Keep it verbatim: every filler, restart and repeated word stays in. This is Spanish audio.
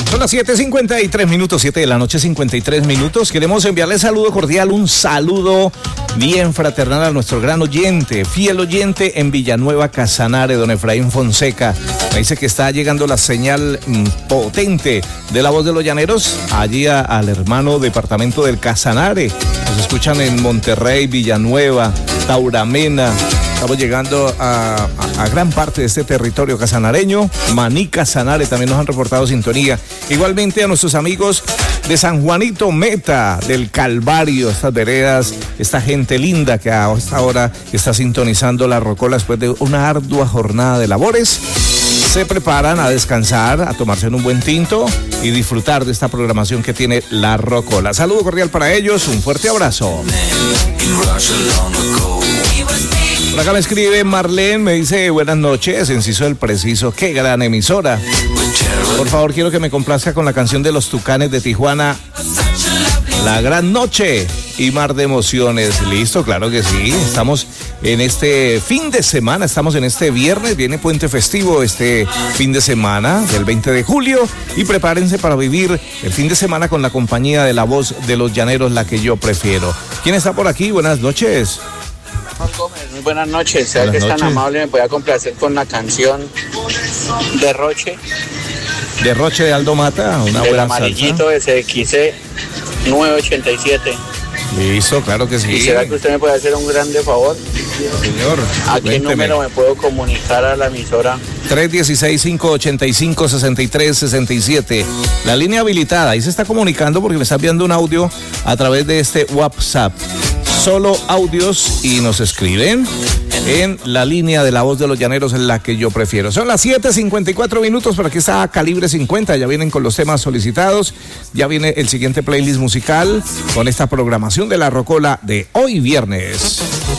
Son las siete cincuenta y tres minutos, siete de la noche, cincuenta y tres minutos. Queremos enviarle saludo cordial, un saludo bien fraternal a nuestro gran oyente, fiel oyente en Villanueva Casanare, don Efraín Fonseca. Me dice que está llegando la señal mmm, potente de La Voz de los Llaneros, allí a, al hermano departamento del Casanare. Nos escuchan en Monterrey, Villanueva, Tauramena. Estamos llegando a, a, a gran parte de este territorio casanareño. Maní, Casanare también nos han reportado sintonía. Igualmente a nuestros amigos de San Juanito Meta, del Calvario, estas veredas, esta gente linda que a esta hora está sintonizando la Rocola después de una ardua jornada de labores. Se preparan a descansar, a tomarse un buen tinto y disfrutar de esta programación que tiene la Rocola. Saludo cordial para ellos, un fuerte abrazo. Por acá me escribe Marlene, me dice buenas noches, Enciso del Preciso, qué gran emisora. Por favor, quiero que me complazca con la canción de los Tucanes de Tijuana, La Gran Noche y Mar de Emociones. Listo, claro que sí. Estamos en este fin de semana, estamos en este viernes, viene puente festivo este fin de semana del veinte de julio y prepárense para vivir el fin de semana con la compañía de La Voz de los Llaneros, la que yo prefiero. ¿Quién está por aquí? Buenas noches. Gómez, muy buenas noches. Sea que es tan amable, me pueda complacer con la canción de Roche. De Roche de Aldo Mata, una del buena amarillito salsa. S X C nueve ochenta y siete. Listo, claro que sí. Quisiera que usted me pueda hacer un grande favor. Señor, ¿a qué cuénteme. número me puedo comunicar a la emisora? tres uno seis, cinco ocho cinco, seis tres seis siete. La línea habilitada, ahí se está comunicando porque me está enviando un audio a través de este WhatsApp. Solo audios y nos escriben en la línea de La Voz de los Llaneros, en la que yo prefiero. Son las siete cincuenta y cuatro minutos, por aquí está Calibre cincuenta, ya vienen con los temas solicitados, ya viene el siguiente playlist musical con esta programación de la Rocola de hoy viernes.